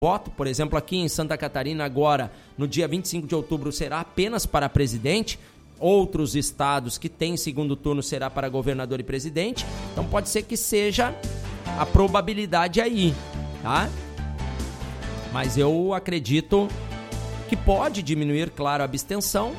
voto, por exemplo, aqui em Santa Catarina agora, no dia 25 de outubro, será apenas para presidente. Outros estados que têm segundo turno será para governador e presidente. Então pode ser que seja a probabilidade aí, tá? Mas eu acredito que pode diminuir, claro, a abstenção.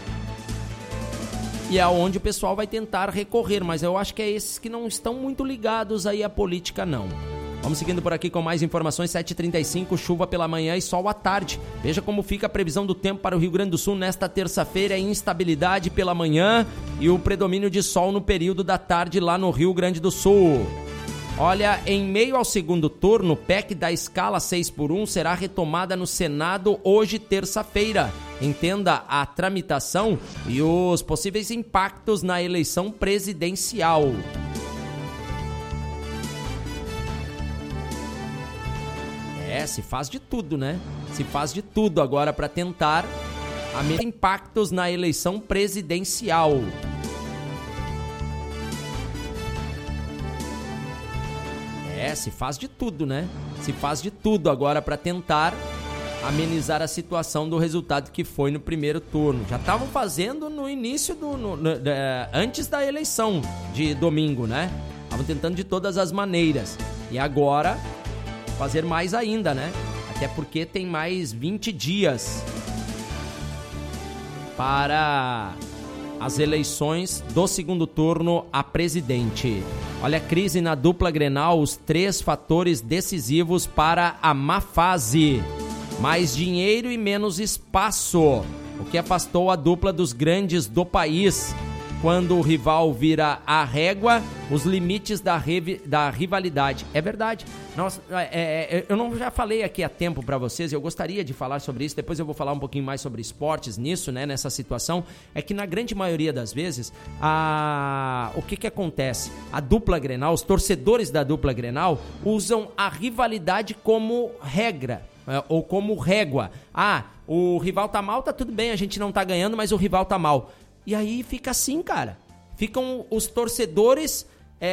E é onde o pessoal vai tentar recorrer, mas eu acho que é esses que não estão muito ligados aí à política, não. Vamos seguindo por aqui com mais informações, 7h35, chuva pela manhã e sol à tarde. Veja como fica a previsão do tempo para o Rio Grande do Sul nesta terça-feira, instabilidade pela manhã e o predomínio de sol no período da tarde lá no Rio Grande do Sul. Olha, em meio ao segundo turno, PEC da escala 6x1 será retomada no Senado hoje, terça-feira. Entenda a tramitação e os possíveis impactos na eleição presidencial. Se faz de tudo, né? Se faz de tudo agora para tentar impactos na eleição presidencial. Se faz de tudo, né? Se faz de tudo agora para tentar amenizar a situação do resultado que foi no primeiro turno. Já estavam fazendo no início, antes da eleição de domingo, né? Estavam tentando de todas as maneiras. E agora fazer mais ainda, né? Até porque tem mais 20 dias para as eleições do segundo turno a presidente. Olha, a crise na dupla Grenal, os 3 fatores decisivos para a má fase. Mais dinheiro e menos espaço, o que afastou a dupla dos grandes do país. Quando o rival vira a régua, os limites da rivalidade. É verdade. Nossa, eu já falei aqui há tempo para vocês, eu gostaria de falar sobre isso, depois eu vou falar um pouquinho mais sobre esportes nisso, né, nessa situação. É que na grande maioria das vezes, o que acontece? A dupla Grenal, os torcedores da dupla Grenal usam a rivalidade como regra, ou como régua. O rival tá mal, tá tudo bem, a gente não tá ganhando, mas o rival tá mal. E aí fica assim, cara. Ficam os torcedores,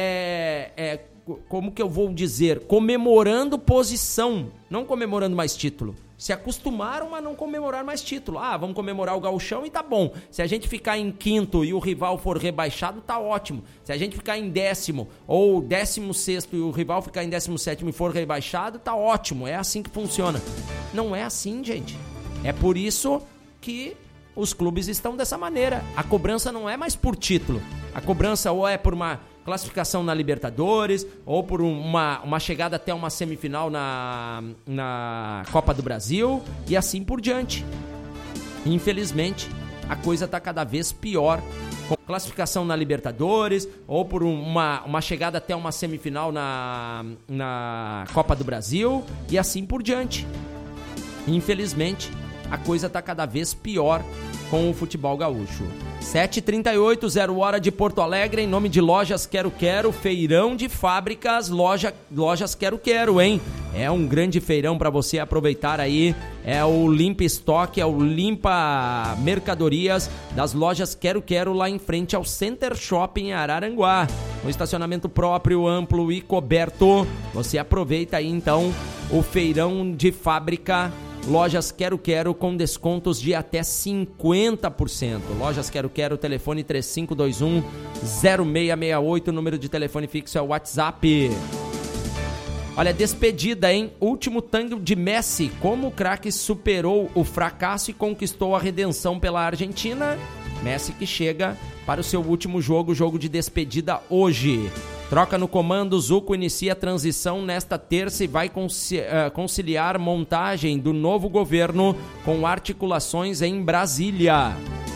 como que eu vou dizer, comemorando posição, não comemorando mais título. Se acostumaram a não comemorar mais título. Vamos comemorar o gauchão e tá bom. Se a gente ficar em quinto e o rival for rebaixado, tá ótimo. Se a gente ficar em 10º ou 16º e o rival ficar em 17º e for rebaixado, tá ótimo. É assim que funciona. Não é assim, gente. É por isso que os clubes estão dessa maneira. A cobrança não é mais por título. A cobrança ou é por uma classificação na Libertadores, ou por uma chegada até uma semifinal na Copa do Brasil, e assim por diante. Infelizmente, a coisa está cada vez pior. Com classificação na Libertadores, ou por uma chegada até uma semifinal na Copa do Brasil, e assim por diante. Infelizmente, a coisa está cada vez pior com o futebol gaúcho. 7h38, 0 hora de Porto Alegre, em nome de Lojas Quero Quero, feirão de fábricas, Lojas Quero Quero, hein? É um grande feirão para você aproveitar aí, é o Limpa Estoque, é o Limpa Mercadorias das Lojas Quero Quero, lá em frente ao Center Shopping em Araranguá. Um estacionamento próprio, amplo e coberto. Você aproveita aí então o feirão de fábrica Lojas Quero Quero com descontos de até 50%. Lojas Quero Quero, telefone 3521-0668, número de telefone fixo é o WhatsApp. Olha, despedida, hein? Último tango de Messi. Como o craque superou o fracasso e conquistou a redenção pela Argentina. Messi que chega para o seu último jogo de despedida hoje. Troca no comando, Zuco inicia a transição nesta terça e vai conciliar montagem do novo governo com articulações em Brasília.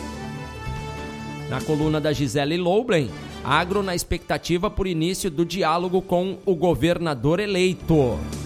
Na coluna da Gisele Loublen, agro na expectativa por início do diálogo com o governador eleito.